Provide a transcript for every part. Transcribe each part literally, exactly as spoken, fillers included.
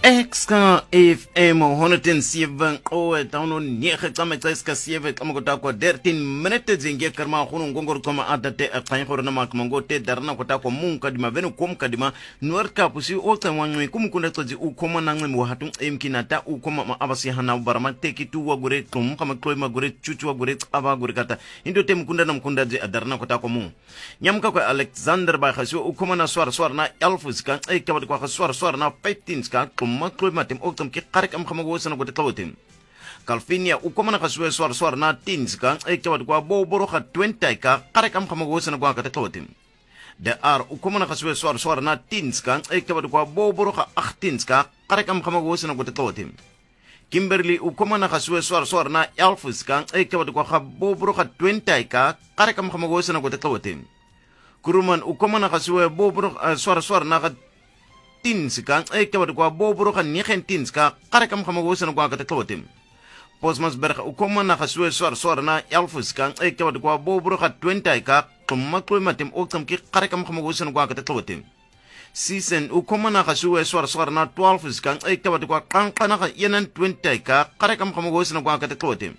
Exka F M honderdzeven qoe tano nege tsama tseska seven kama kota ko dertin minute zinge karma khunu ngongor koma adate akhay khorna mak mango te darna kota ko mun kadima venu kom kadima nuarka pusi ota wanwe kum kunda tsoji u koma nangme mo hatun emkinata u koma ma abasi hana barama teki tu wagure tum kama kloy magure chuchu wagure aba gure kata indo tem kunda nam kunda je darna kota ko mun nyamka ko Alexander ba khasu u koma na swar swar na elfus kan e kabad ko swar swar na fifteen kan makloy matim oktam ki qarik am khamagosan go tlawatim Calvinia u komana khaswe swar swar na teens ka e kawad ko bo boro kha twenty ka qarik am khamagosan go ka tlawatim de ar u komana khaswe swar swar na teens ka e kawad ko bo boro kha eighteen ka qarik am khamagosan go tlawatim Kimberly u komana khaswe swar swar na elfus ka e kawad ko kha bo boro kha twenty ka qarik am khamagosan go tlawatim Kuruman u komana khaswe bo boro swar swar na tins ka e kawad ko bo boro kan negen tins ka qarakam khamagosan ko ka tlawatim Posmasberg u komana khaswe swar swar na elfus ka e kawad ko bo boro ka twenty ka tumakloy matim oktam ki qarakam khamagosan ko ka tlawatim Season u komana khaswe swar swar na twelve ka e kawad ko qankana ka yenan twenty ka qarakam khamagosan ko ka tlawatim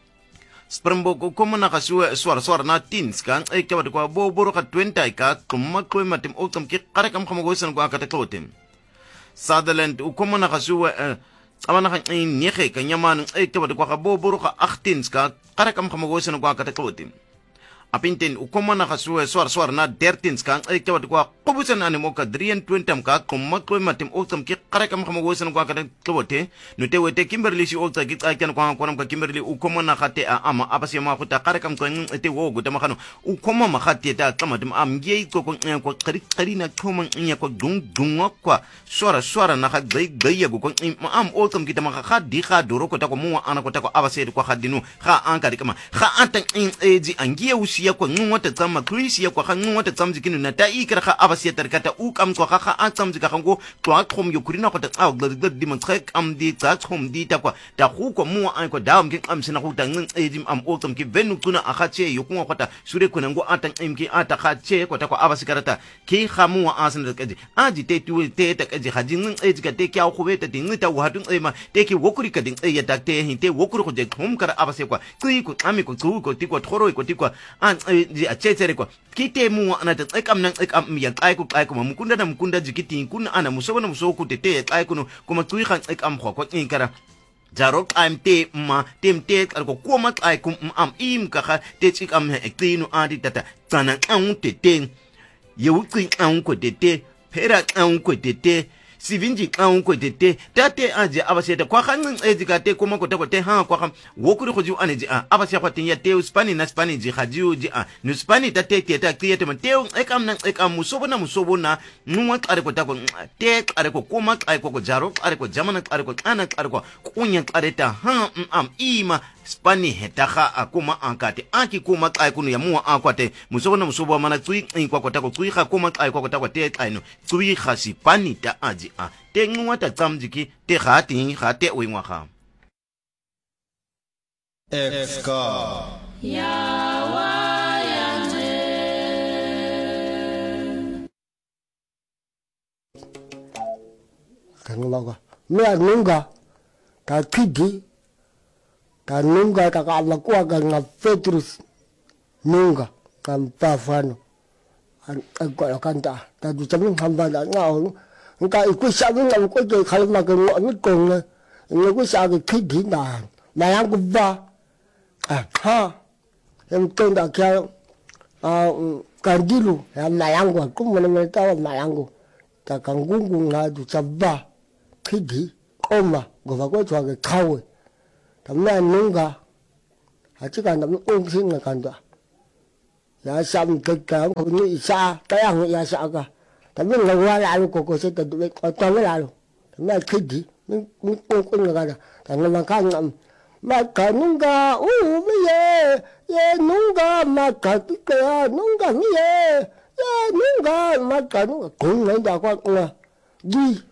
Springbok u komana khaswe swar swar na tins ka e kawad ko bo boro ka twenty ka tumakloy matim oktam ki qarakam khamagosan ko ka tlawatim Sutherland u komana khaswe amana kan nege kan yaman e kawad ko bo boro ka eighteen ka qarakam khamagosan ko ka tlawatim Apinten u komana khaswe swar swar na thirteen ka e kawad ko qubusan animo ka twenty ka tumakloy matim oktam ki qarakam khamagosan ko ka tlawatim no te wete Kimberly si olta ki kan ko ko ka Kimberly u komana khate ama apasi ma khuta qarakam ko te wo go tamakano u komama khate ta tamadim am ngi ko ko ko qari qari na thoma nya ko dung dung kwa swara swara na kha gai gai go ko am oltam ki tamaka kha di kha doro ko ta ko mu ana ko ta ko abase ko khadinu kha an ka dikama kha anta in eji angie usiya ko ngwata tsama krisiya ko kha ngwata tsamji kinu na ta ikra kha abase tarkata u kam ko kha kha an tsamji ka ngo to akhom yo kurina ko ta aw glad glad diman trek am di ta khom di ta ko ta khu ko mu an ko dam ki am sina khu ta ngin eji am oltam ki venu tuna akhache yo ko ko ta sure ko ngo atan imki ata khache ko ta ko abase karata ki khamu asan da kaji aji te tu te ta kaji hajin eji ka te kya khu beta din ta wa hatun ema te ki wokuri ka din e ya ta te hin te wokuri ko je khom kar abase ko ki ko ami ko tu ko ti ko thoro ko ti ko an ji a chechere ko ki te mu ana ta tsikam nan tsikam mi ya kai ko kai ko mu kunda da mu kunda jikiti kun ana muso na muso ku te te kai ko kuma tu khan tsikam kho ko in kara Jarok am te ma tem te ko kuma kai kum am im ka kha te tsikam he tinu adi tata tsana an te te yu tsin an ko te te pera an ko te te sivinji kan ko tete tate aje abase ta kwa khanin eji ka te kuma ko ta ko te ha kwa kham wokuri ko ju aneji a abase ko tin ya te spani na spani ji khaji ji a no spani ta te te ta kriyete man te e kam nan e kam musobo na musobo na nuwa kare ko ta ko te kare ko kuma kare ko ko jaro kare ko jamana kare ko kana kare ko kunya kare ta ha am ima Spani hetaha akuma ankate anki kuma kai kunu ya muwa akwate musobo na musobo mana tui kwa kwa tako tui kha kuma kai kwa kwa tako te kaino tui kha sipani ta aji a te ngwa ta tsamjiki te kha ti kha te wingwa kha Exka Yawa yange Kanglaga mea nunga ka kidi ka nunga ka ka lakua ka nga Petrus nunga ka mpafano an ko kanta ta du chamin hamba da ngao nka iku sa nga ko ke khalma ka ngo mi ko nga ngo ko sa ke kidi na na yang ko ba ah ha em ko da kya a kandilu ya na yang ko ko mo na ta na yang ko ta kangungu nga du chabba kidi oma go ba ko chwa ke khawe tamna nunga achiga nam ongsin na kanda ya sam tekka ko ni isa tayang ya sa ka tamna lawa la ko ko se ta du ko ta la lo tamna khidi ni ko ko na ka tamna ma ka ngam ma ka nunga u mi ye ye nunga ma ka ti ka nunga ni ye ye nunga ma ka nunga ko na da ko na di